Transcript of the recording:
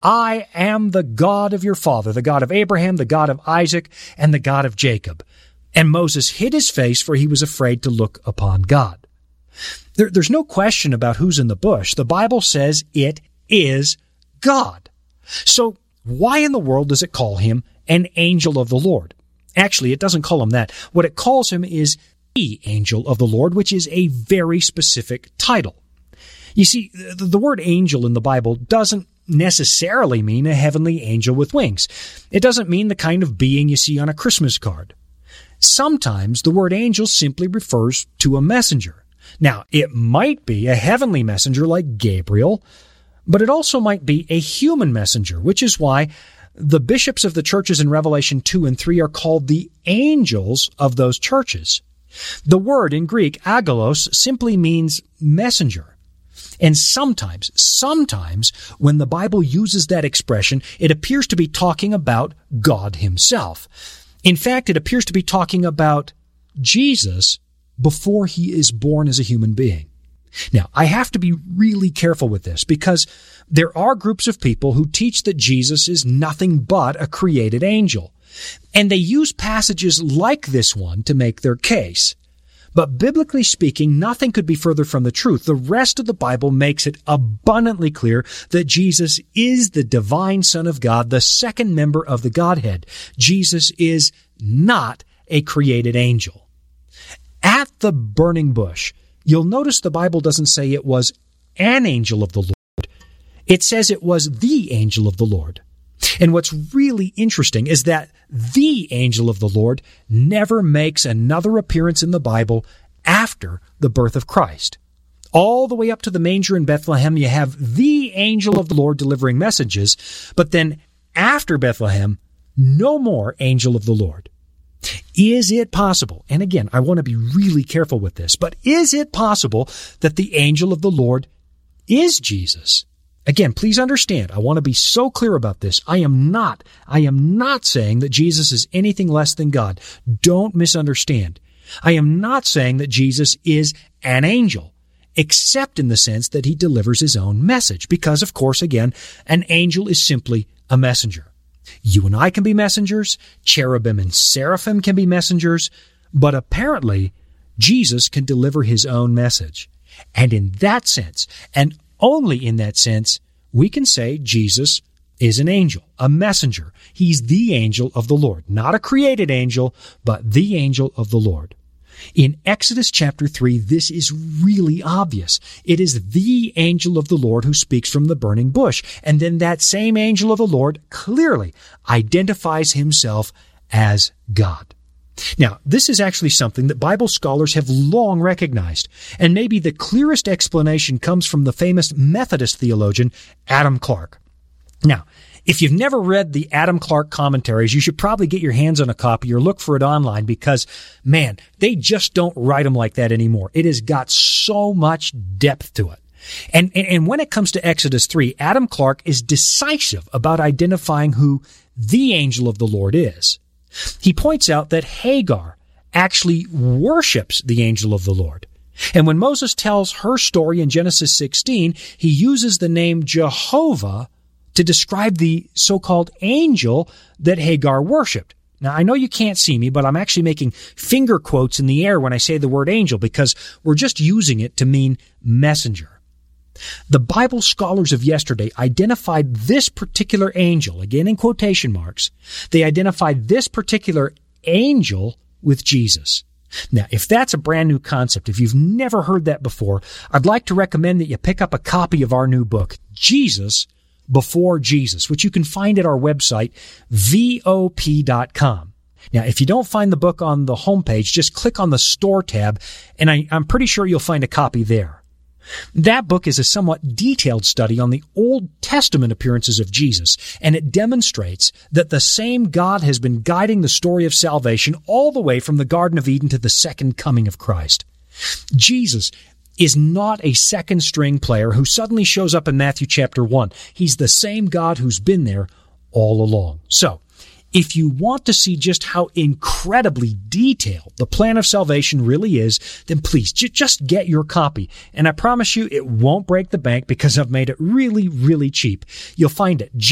I am the God of your father, the God of Abraham, the God of Isaac, and the God of Jacob. And Moses hid his face, for he was afraid to look upon God. There's no question about who's in the bush. The Bible says it is God. So why in the world does it call him an angel of the Lord? Actually, it doesn't call him that. What it calls him is the angel of the Lord, which is a very specific title. You see, the word angel in the Bible doesn't necessarily mean a heavenly angel with wings. It doesn't mean the kind of being you see on a Christmas card. Sometimes the word angel simply refers to a messenger. Now, it might be a heavenly messenger like Gabriel, but it also might be a human messenger, which is why the bishops of the churches in Revelation 2 and 3 are called the angels of those churches. The word in Greek, agelos, simply means messenger. And sometimes, when the Bible uses that expression, it appears to be talking about God himself. In fact, it appears to be talking about Jesus before he is born as a human being. Now, I have to be really careful with this because there are groups of people who teach that Jesus is nothing but a created angel. And they use passages like this one to make their case. But biblically speaking, nothing could be further from the truth. The rest of the Bible makes it abundantly clear that Jesus is the divine Son of God, the second member of the Godhead. Jesus is not a created angel. At the burning bush, you'll notice the Bible doesn't say it was an angel of the Lord. It says it was the angel of the Lord. And what's really interesting is that the angel of the Lord never makes another appearance in the Bible after the birth of Christ. All the way up to the manger in Bethlehem, you have the angel of the Lord delivering messages, but then after Bethlehem, no more angel of the Lord. Is it possible, and again, I want to be really careful with this, but is it possible that the angel of the Lord is Jesus? Again, please understand, I want to be so clear about this. I am not saying that Jesus is anything less than God. Don't misunderstand. I am not saying that Jesus is an angel, except in the sense that he delivers his own message. Because, of course, again, an angel is simply a messenger. You and I can be messengers. Cherubim and seraphim can be messengers. But apparently, Jesus can deliver his own message. And in that sense, and only in that sense, we can say Jesus is an angel, a messenger. He's the angel of the Lord. Not a created angel, but the angel of the Lord. In Exodus chapter 3, this is really obvious. It is the angel of the Lord who speaks from the burning bush. And then that same angel of the Lord clearly identifies himself as God. Now, this is actually something that Bible scholars have long recognized, and maybe the clearest explanation comes from the famous Methodist theologian, Adam Clarke. Now, if you've never read the Adam Clarke commentaries, you should probably get your hands on a copy or look for it online because, man, they just don't write them like that anymore. It has got so much depth to it. And when it comes to Exodus 3, Adam Clarke is decisive about identifying who the angel of the Lord is. He points out that Hagar actually worships the angel of the Lord. And when Moses tells her story in Genesis 16, he uses the name Jehovah to describe the so-called angel that Hagar worshipped. Now, I know you can't see me, but I'm actually making finger quotes in the air when I say the word angel because we're just using it to mean messenger. The Bible scholars of yesterday identified this particular angel, again in quotation marks, they identified this particular angel with Jesus. Now, if that's a brand new concept, if you've never heard that before, I'd like to recommend that you pick up a copy of our new book, Jesus Before Jesus, which you can find at our website, VOP.com. Now, if you don't find the book on the homepage, just click on the store tab, and I'm pretty sure you'll find a copy there. That book is a somewhat detailed study on the Old Testament appearances of Jesus, and it demonstrates that the same God has been guiding the story of salvation all the way from the Garden of Eden to the second coming of Christ. Jesus is not a second-string player who suddenly shows up in Matthew chapter 1. He's the same God who's been there all along. So, if you want to see just how incredibly detailed the plan of salvation really is, then please just get your copy. And I promise you it won't break the bank because I've made it really, really cheap. You'll find it